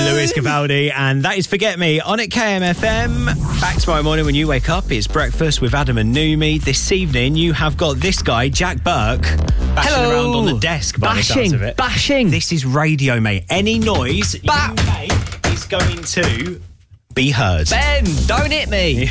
Lewis Capaldi, and that is Forget Me on at KMFM. Back tomorrow morning when you wake up, it's breakfast with Adam and Numi. This evening, you have got this guy, Jack Burke, bashing around on the desk by the sounds of it. Bashing. This is radio, mate. Any noise you make is going to be heard. Ben, don't hit me.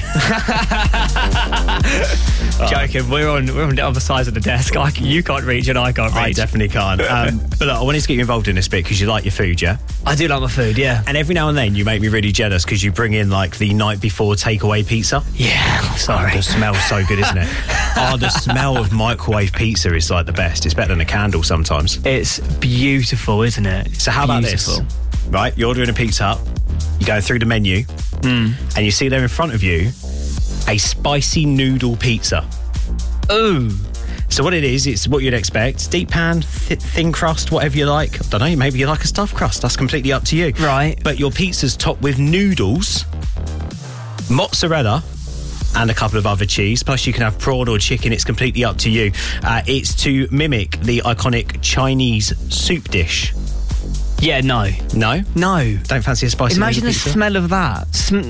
Joking, we're on the other side of the desk. You can't reach and I can't reach. I definitely can't. But look, I wanted to get you involved in this bit because you like your food, yeah? I do like my food, yeah. And every now and then you make me really jealous because you bring in like the night before takeaway pizza. Yeah, sorry. Oh, the smell's so good, isn't it? The smell of microwave pizza is like the best. It's better than a candle sometimes. It's beautiful, isn't it? So how about this? Right, you're ordering a pizza up, you go through the menu, and you see there in front of you a spicy noodle pizza. Ooh. So what it is, it's what you'd expect. Deep pan, thin crust, whatever you like. I don't know, maybe you like a stuffed crust. That's completely up to you. Right. But your pizza's topped with noodles, mozzarella, and a couple of other cheese. Plus you can have prawn or chicken. It's completely up to you. It's to mimic the iconic Chinese soup dish. Yeah, no. No? No. Don't fancy a spicy Imagine the pizza? smell of that.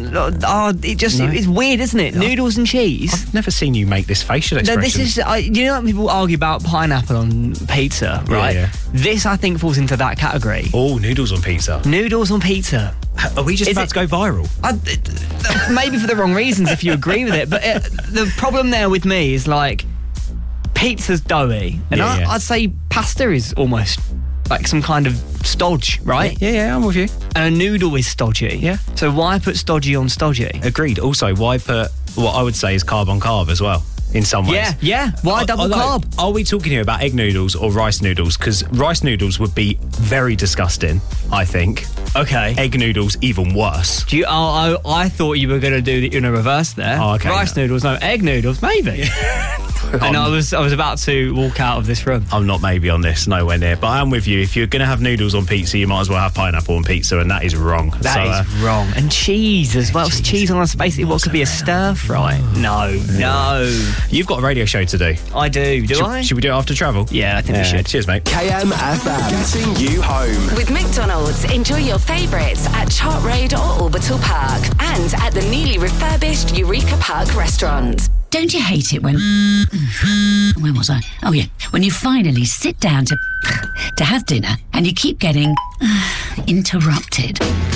It's weird, isn't it? Noodles and cheese. I've never seen you make this facial expression. No, this is, you know, when people argue about pineapple on pizza, right? Yeah. This, I think, falls into that category. Oh, noodles on pizza. Noodles on pizza. Are we just about to go viral? Maybe for the wrong reasons, if you agree with it. But the problem there with me is, like, pizza's doughy. And I'd say pasta is almost like some kind of stodge, right? Yeah, I'm with you. And a noodle is stodgy. Yeah. So why put stodgy on stodgy? Agreed. Also, why put what I would say is carb on carb as well, in some ways? Yeah. Why double carb? Are we talking here about egg noodles or rice noodles? Because rice noodles would be very disgusting, I think. Okay. Egg noodles, even worse. I thought you were going to do the in a reverse there. Oh, okay. Rice noodles, no. Egg noodles, maybe. And I was about to walk out of this room. I'm not maybe on this, nowhere near. But I am with you. If you're going to have noodles on pizza, you might as well have pineapple on pizza, and that is wrong. That is wrong. And cheese as well. Cheese on us, basically what could be a stir fry. No. You've got a radio show to do. I do. Should we do it after travel? Yeah, I think we should. Cheers, mate. KMFM. Getting you home. With McDonald's, enjoy your favourites at Chart Road or Orbital Park and at the newly refurbished Eureka Park restaurant. Don't you hate it when... Where was I? Oh, yeah. When you finally sit down to have dinner and you keep getting interrupted.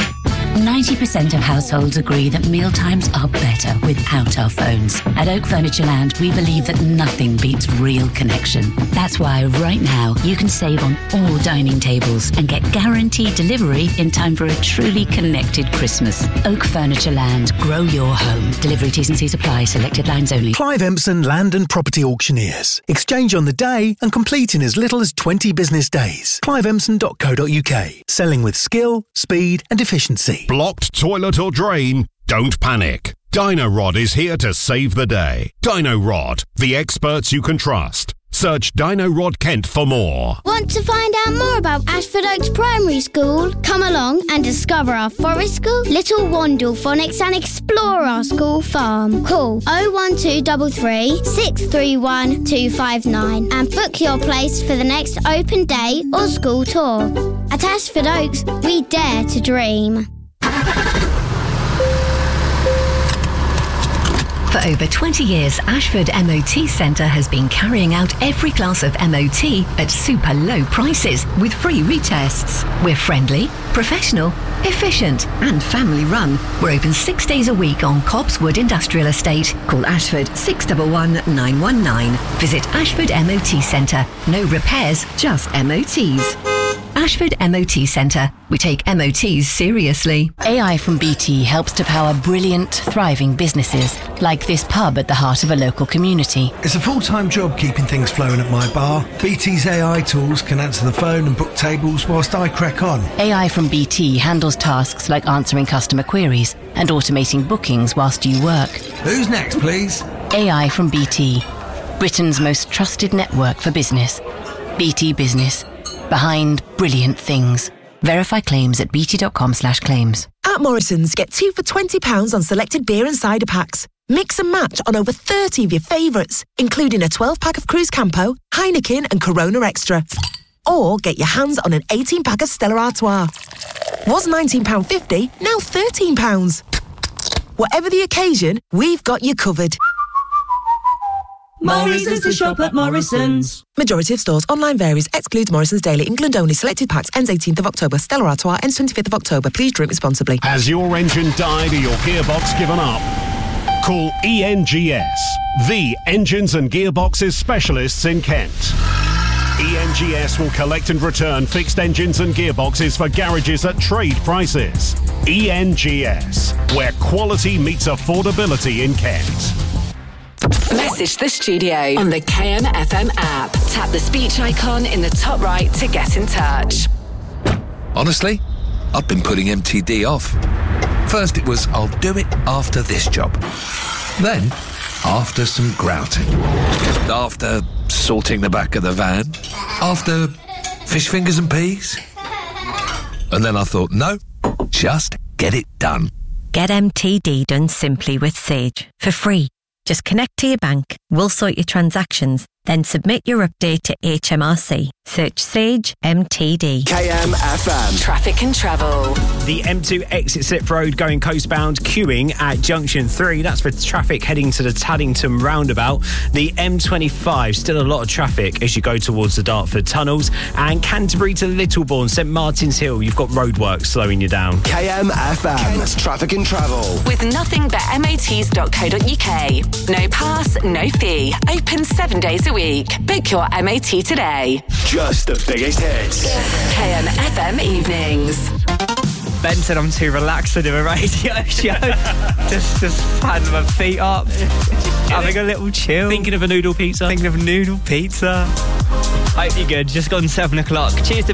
90% of households agree that mealtimes are better without our phones. At Oak Furniture Land, we believe that nothing beats real connection. That's why right now you can save on all dining tables and get guaranteed delivery in time for a truly connected Christmas. Oak Furniture Land. Grow your home. Delivery T's and C's apply. Selected lines only. Clive Empson Land and Property Auctioneers. Exchange on the day and complete in as little as 20 business days. cliveempson.co.uk. Selling with skill, speed and efficiency. Blocked toilet or drain? Don't panic. Dino-Rod is here to save the day. Dino-Rod, the experts you can trust. Search Dino-Rod Kent for more. Want to find out more about Ashford Oaks Primary School? Come along and discover our forest school, Little Wandle Phonics and explore our school farm. Call 01233 631 259 and book your place for the next open day or school tour. At Ashford Oaks, we dare to dream. For over 20 years, Ashford MOT Centre has been carrying out every class of MOT at super low prices with free retests. We're friendly, professional, efficient and family run. We're open 6 days a week on Cobbswood Industrial Estate. Call Ashford 611 919. Visit Ashford MOT Centre. No repairs, just MOTs. Ashford MOT Centre. We take MOTs seriously. AI from BT helps to power brilliant, thriving businesses, like this pub at the heart of a local community. It's a full-time job keeping things flowing at my bar. BT's AI tools can answer the phone and book tables whilst I crack on. AI from BT handles tasks like answering customer queries and automating bookings whilst you work. Who's next, please? AI from BT, Britain's most trusted network for business. BT Business. Behind brilliant things. Verify claims at bt.com/claims. At Morrison's, get 2 for £20 on selected beer and cider packs. Mix and match on over 30 of your favourites, including a 12-pack of Cruz Campo, Heineken and Corona Extra. Or get your hands on an 18-pack of Stella Artois. Was £19.50, now £13. Whatever the occasion, we've got you covered. More reasons to shop at Morrison's. Majority of stores. Online varies. Excludes Morrison's Daily. England only. Selected packs. Ends 18th of October. Stella Artois ends 25th of October. Please drink responsibly. Has your engine died or your gearbox given up? Call ENGS, the engines and gearboxes specialists in Kent. ENGS will collect and return fixed engines and gearboxes for garages at trade prices. ENGS, where quality meets affordability in Kent. Message the studio on the KMFM app. Tap the speech icon in the top right to get in touch. Honestly, I've been putting MTD off. First it was, I'll do it after this job. Then, after some grouting. After sorting the back of the van. After fish fingers and peas. And then I thought, no, just get it done. Get MTD done simply with Sage for free. Just connect to your bank, we'll sort your transactions, then submit your update to HMRC. Search Sage MTD. KMFM. Traffic and travel. The M2 exit Slip Road going coastbound, queuing at Junction 3. That's for traffic heading to the Taddington roundabout. The M25, still a lot of traffic as you go towards the Dartford tunnels. And Canterbury to Littlebourne, St Martin's Hill, you've got roadworks slowing you down. KMFM. Kent's traffic and travel. With nothing but MOTs.co.uk. No pass, no fee. Open 7 days a week. Book your MOT today. Just the biggest hits. KMFM evenings. Ben said I'm too relaxed to do a radio show. just had my feet up, having a little chill. Thinking of a noodle pizza. Hope you're good. Just gone 7 o'clock. Cheers to